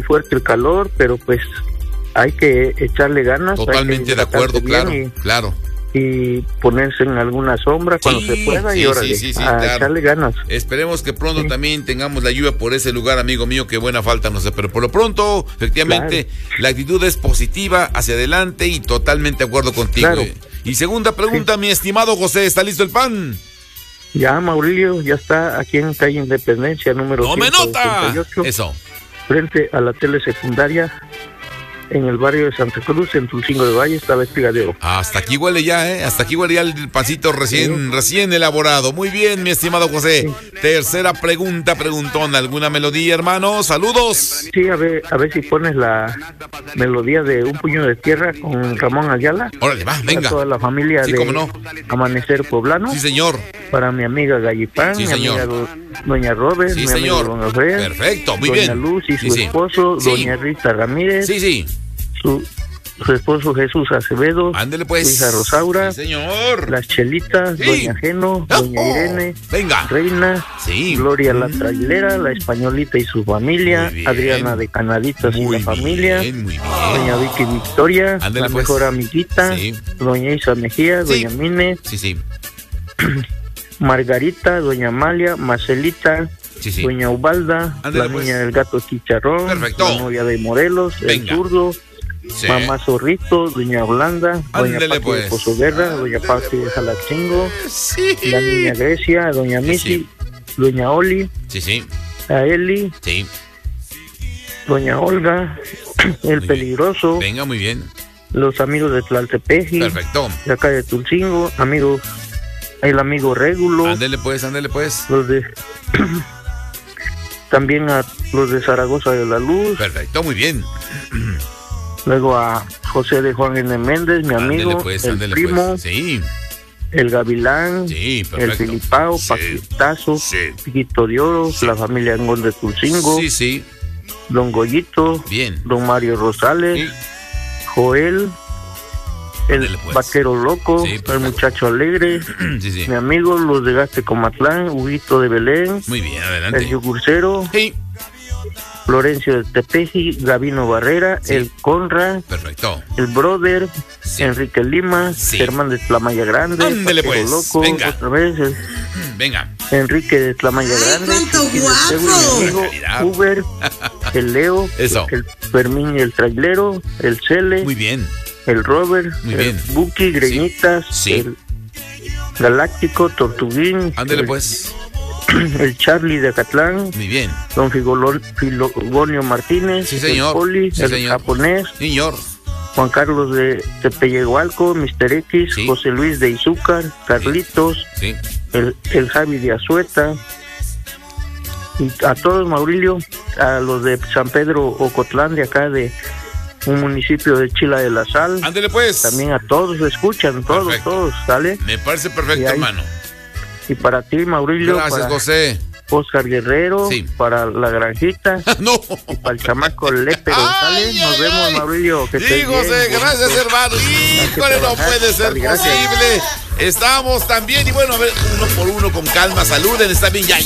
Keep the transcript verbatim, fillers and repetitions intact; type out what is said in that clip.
fuerte el calor, pero pues hay que echarle ganas. Totalmente de acuerdo, claro, y, claro. Y ponerse en alguna sombra cuando sí, se pueda sí, y órale, sí, sí, sí, a claro. echarle ganas. Esperemos que pronto sí. también tengamos la lluvia por ese lugar, amigo mío, que buena falta, no sé, pero por lo pronto, efectivamente, claro. la actitud es positiva, hacia adelante y totalmente de acuerdo contigo. Claro. Y segunda pregunta, sí. mi estimado José, ¿está listo el pan? Ya, Maurilio, ya está aquí en calle Independencia, número ¡No me nota! Eso. Frente a la telesecundaria, en el barrio de Santa Cruz, en Tulcingo de Valle, está Vestigadero. Hasta aquí huele ya, ¿eh? Hasta aquí huele ya el pancito recién, sí. recién elaborado. Muy bien, mi estimado José. Sí. Tercera pregunta, preguntón. ¿Alguna melodía, hermano? ¡Saludos! Sí, a ver, a ver si pones la melodía de Un Puño de Tierra con Ramón Ayala. Órale, va, venga. Para toda la familia sí, de cómo no. Amanecer Poblano. Sí, señor. Para mi amiga Gallipán, sí, mi señor. amiga do, Doña Robert, sí, mi señor. amigo Don Alfred. Perfecto, muy Doña bien. Doña Luz y sí, su sí. esposo, sí. Doña Rita Ramírez. Sí, sí. Su, su esposo Jesús Acevedo. Ándele pues. Su hija Rosaura. Sí, señor. Las Chelitas, sí. Doña Geno, Doña oh. Irene. Venga. Reina. Sí. Gloria la Trailera, la Españolita y su familia. Adriana de Canaditas muy y la bien, familia. Muy bien. Doña Vicky Victoria. Ándele la pues. mejor amiguita. Sí. Doña Isa Mejía, sí. Doña Mine. Sí, sí. Margarita, Doña Amalia, Marcelita. Sí, sí. Doña Ubalda, Ándale, la pues. niña del gato Chicharrón, perfecto. la novia de Morelos, venga. el zurdo, sí. Mamá Zorrito, Doña Holanda, Doña Pati pues. de Pozo Guerra, Doña Pati de Jalachingo, sí. la niña Grecia, Doña Missy, sí, sí. Doña Oli, sí, sí. a Eli, sí. Doña Olga, el muy peligroso, bien. Venga, muy bien. Los amigos de Tlaltepeji, perfecto. De acá de Tulcingo, amigos, el amigo Régulo, ándele pues, ándele pues. Los de también a los de Zaragoza de la Luz. Perfecto, muy bien. Luego a José de Juan N. Méndez, mi amigo, ándele pues, el primo, pues. sí. el Gavilán, sí, el Filipao, sí. Paquitazo, sí. Piquito de Oro, sí. La familia Angón de Tulcingo, sí, sí. Don Goyito, bien. Don Mario Rosales, sí. Joel, el pues. Vaquero Loco, sí, el Muchacho Alegre, sí, sí. mi amigo, los de Gaste Comatlán, Huguito de Belén, muy bien, adelante. El Yogurcero, sí. Florencio de Tepeji, Gavino Barrera, sí. El Conra, perfecto. El Brother, sí. Enrique Lima, sí. Germán de Tlamaya Grande, ándele pues, Loco, venga. Otra vez, el, venga. Enrique de Tlamaya Grande, el amigo Uber, el Leo, eso. El Fermín el Trailero, el Cele, muy bien. El Robert, muy el bien. Buki, Greñitas, sí. Sí. el Galáctico, Tortuguín, ándele el, pues. el Charlie de Acatlán, muy bien. Don Figolón, Filogonio Martínez, sí, señor. el Poli, sí, el señor. Japonés, señor. Juan Carlos de Tepeyehualco, mister X, sí. José Luis de Izúcar, Carlitos, sí. El, el Javi de Azueta, y a todos, Maurilio, a los de San Pedro Ocotlán, de acá de un municipio de Chila de la Sal. Ándele pues. También a todos, escuchan, todos, perfecto. Todos, ¿sale? Me parece perfecto, y ahí, hermano. Y para ti, Maurilio. Gracias, para José. Oscar Guerrero, sí. Para la Granjita, no. Y para el chamaco Lepe González. Nos ay, vemos, ay. Maurilio. Que sí, José, bien. Gracias, bien. hermano. Híjole, no puede ser posible. Gracias. Estamos también, y bueno, a ver, uno por uno, con calma, saluden, está bien, ya.